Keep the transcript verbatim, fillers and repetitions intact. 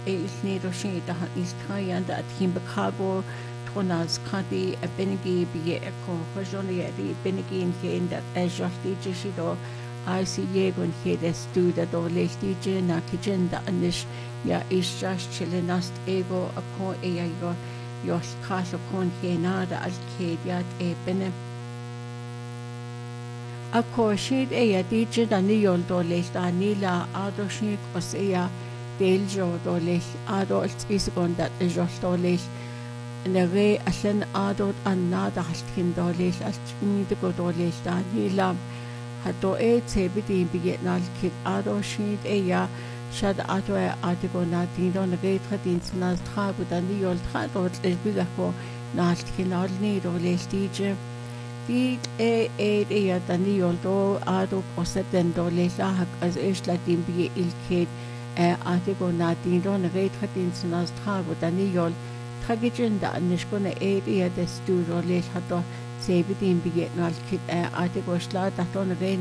Eilsneidoshi dahan Istrayan that Himbacago Tonas Kadi a Benegi be a Corjoni Benegi in Kane that Azure Shido I see Yegon Hedes do the Dole Stije na kitchen that Anish ya is just chillinast ego upon a your your cash upon Henada as Kadiat a Bene. A corshed a DJ Daniel Dole Danila Adoshik Osea. Deljo dolich adult is gone that is just dolich and the way a sen adult and nada has kin dolich as need to go dolich Danila had to eight sebiti beget nal kid ado sheet a ya shad ato article natin on the gate hadins nas trab with the new tradot is bigger for nast kin all need or less teacher. The a eight a the new do ado poset and dolich as is latin be il kid. Article natin on the rate hadins nas trab with the new tragedian that Nishkona eight year the studio late had to say between beget nal kid article slot that on the